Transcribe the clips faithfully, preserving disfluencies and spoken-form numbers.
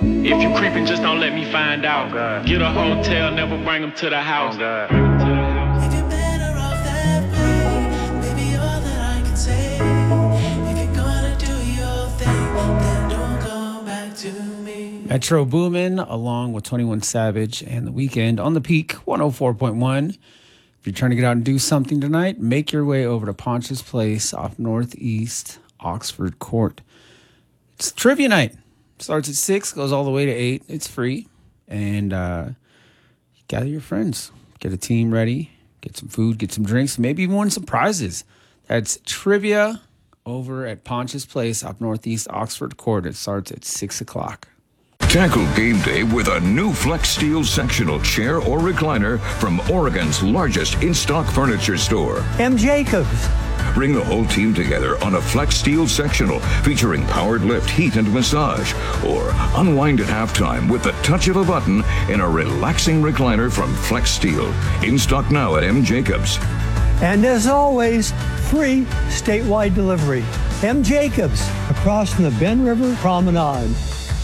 If you creeping, just don't let me find out. Oh, Get a hotel, never bring them to the house. Oh, If you're better off that way, maybe all that I can say. If you're gonna do your thing, then don't come back to me. Metro Boomin, along with twenty-one Savage and The Weeknd on the Peak one oh four point one. If you're trying to get out and do something tonight, make your way over to Ponch's Place off Northeast Oxford Court. It's trivia night. Starts at six, goes all the way to eight. It's free. And uh, gather your friends. Get a team ready. Get some food, get some drinks, maybe even win some prizes. That's trivia over at Ponch's Place off Northeast Oxford Court. It starts at six o'clock. Tackle game day with a new Flex Steel sectional chair or recliner from Oregon's largest in-stock furniture store. M. Jacobs. Bring the whole team together on a Flex Steel sectional featuring powered lift, heat, and massage. Or unwind at halftime with the touch of a button in a relaxing recliner from Flex Steel. In stock now at M. Jacobs. And as always, free statewide delivery. M. Jacobs, across from the Ben River Promenade.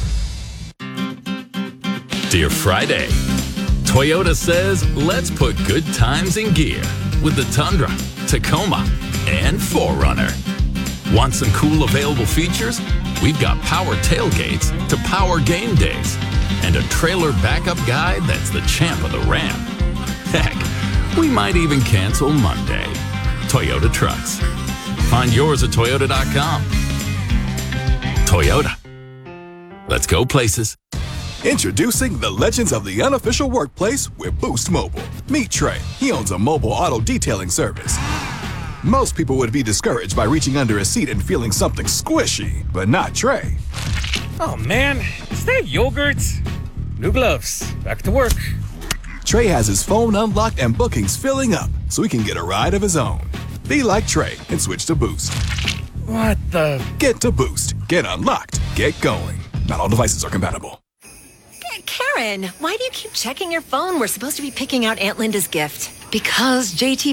Dear Friday, Toyota says let's put good times in gear with the Tundra, Tacoma, and four runner. Want some cool available features? We've got power tailgates to power game days and a trailer backup guide that's the champ of the ramp. Heck, we might even cancel Monday. Toyota Trucks. Find yours at toyota dot com. Toyota. Let's go places. Introducing the legends of the unofficial workplace with Boost Mobile. Meet Trey. He owns a mobile auto detailing service. Most people would be discouraged by reaching under a seat and feeling something squishy, but not Trey. Oh man, is that yogurt? New gloves. Back to work. Trey has his phone unlocked and bookings filling up, so he can get a ride of his own. Be like Trey and switch to Boost. What the? Get to Boost. Get unlocked. Get going. Not all devices are compatible. Karen, why do you keep checking your phone? We're supposed to be picking out Aunt Linda's gift. Because J T